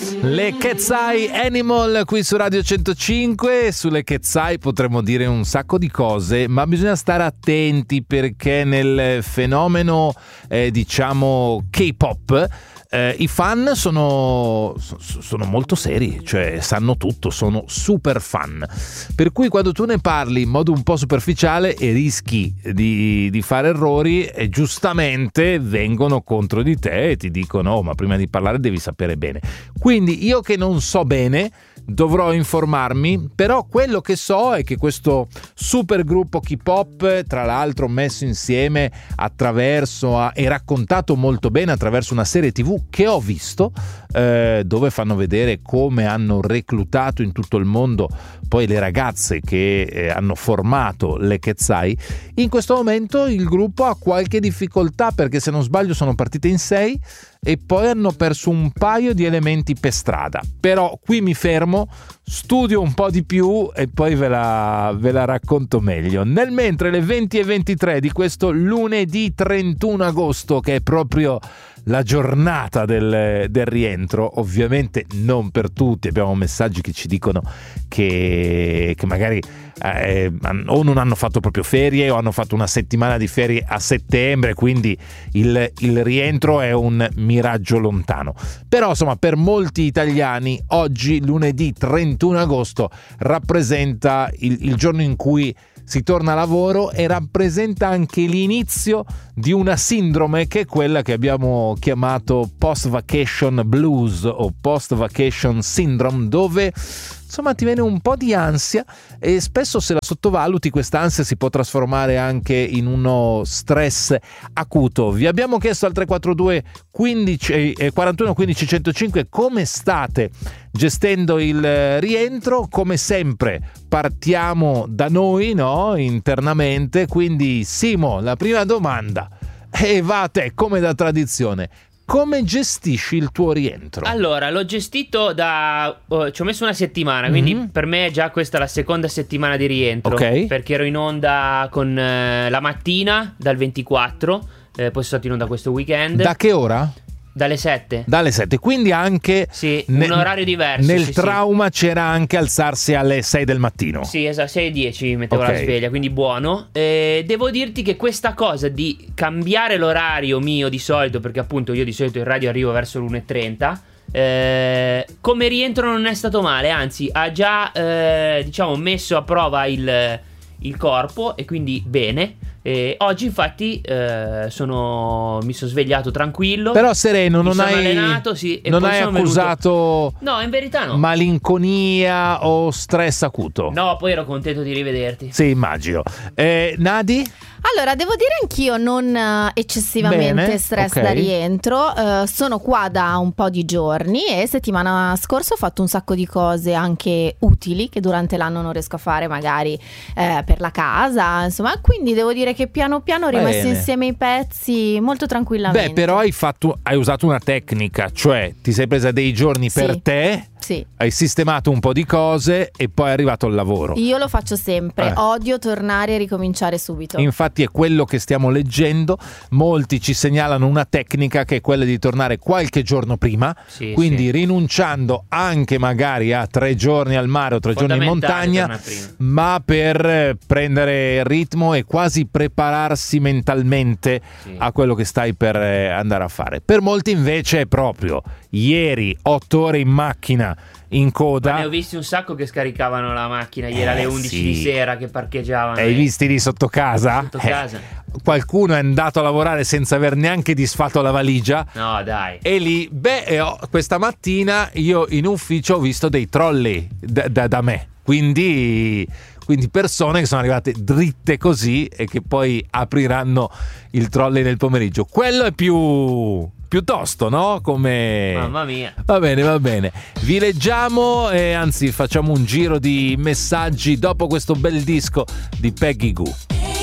Le Cat's Eye Animal qui su Radio 105. Sulle Cat's Eye potremmo dire un sacco di cose, ma bisogna stare attenti perché nel fenomeno diciamo K-pop i fan sono molto seri, cioè sanno tutto, sono super fan, per cui quando tu ne parli in modo un po' superficiale e rischi di fare errori, e giustamente vengono contro di te e ti dicono oh, ma prima di parlare devi sapere bene. Quindi io che non so bene dovrò informarmi, però quello che so è che questo super gruppo K-pop, tra l'altro messo insieme attraverso e raccontato molto bene attraverso una serie TV che ho visto, dove fanno vedere come hanno reclutato in tutto il mondo poi le ragazze che hanno formato le Cat's Eye. In questo momento il gruppo ha qualche difficoltà perché, se non sbaglio, sono partite in 6 e poi hanno perso un paio di elementi per strada. Però qui mi fermo, studio un po' di più e poi ve la racconto meglio. Nel mentre le 20:23 di questo lunedì 31 agosto, che è proprio la giornata del rientro, ovviamente non per tutti, abbiamo messaggi che ci dicono che magari o non hanno fatto proprio ferie o hanno fatto una settimana di ferie a settembre, quindi il rientro è un miraggio lontano. Però insomma, per molti italiani oggi, lunedì 31 agosto, rappresenta il giorno in cui si torna a lavoro e rappresenta anche l'inizio di una sindrome che è quella che abbiamo chiamato post-vacation blues o post-vacation syndrome, dove insomma ti viene un po' di ansia e spesso, se la sottovaluti, questa ansia si può trasformare anche in uno stress acuto. Vi abbiamo chiesto al 342 41 15 105 come state gestendo il rientro. Come sempre partiamo da noi, no? Internamente, quindi Simo, la prima domanda e va a te come da tradizione. Come gestisci il tuo rientro? Allora, l'ho gestito ci ho messo una settimana, quindi per me già questa è la seconda settimana di rientro. Ok. Perché ero in onda con la mattina dal 24, poi sono stato in onda questo weekend. Da che ora? Dalle 7. Dalle 7, quindi anche sì, un orario diverso. Nel trauma c'era anche alzarsi alle 6 del mattino. Sì, esatto, 6:10 mettevo la sveglia, quindi buono. Devo dirti che questa cosa di cambiare l'orario mio di solito, perché appunto io di solito in radio arrivo verso l'1:30, come rientro non è stato male, anzi ha già diciamo messo a prova il corpo, e quindi bene. Oggi infatti mi sono svegliato tranquillo, però sereno, non hai allenato, sì, e non poi hai accusato no, in verità no, malinconia o stress acuto. No, poi ero contento di rivederti. Sì, immagino. Nadi? Allora, devo dire anch'io non eccessivamente Bene, stress ok. da rientro. Sono qua da un po' di giorni e settimana scorsa ho fatto un sacco di cose anche utili che durante l'anno non riesco a fare, magari per la casa, insomma. Quindi devo dire che piano piano ho rimesso Bene. insieme i pezzi molto tranquillamente. Beh, però hai usato una tecnica, cioè ti sei presa dei giorni Sì. per te, Sì. hai sistemato un po' di cose e poi è arrivato il lavoro. Io lo faccio sempre, odio tornare e ricominciare subito. Infatti è quello che stiamo leggendo. Molti ci segnalano una tecnica che è quella di tornare qualche giorno prima, Sì, quindi sì. rinunciando anche magari a 3 giorni al mare o 3 giorni in Fondamentale montagna, tornare prima. ma per prendere il ritmo e quasi prepararsi mentalmente Sì. a quello che stai per andare a fare. Per molti invece è proprio ieri 8 ore in macchina in coda. Ma ne ho visti un sacco che scaricavano la macchina ieri alle 11 sì. di sera, che parcheggiavano. Hai visti lì sotto casa? Sotto casa. Qualcuno è andato a lavorare senza aver neanche disfatto la valigia. No, dai. E lì, questa mattina io in ufficio ho visto dei trolley da me. Quindi persone che sono arrivate dritte così e che poi apriranno il trolley nel pomeriggio. Quello è piuttosto, no? Come... Mamma mia. Va bene. Vi leggiamo e anzi facciamo un giro di messaggi dopo questo bel disco di Peggy Gou.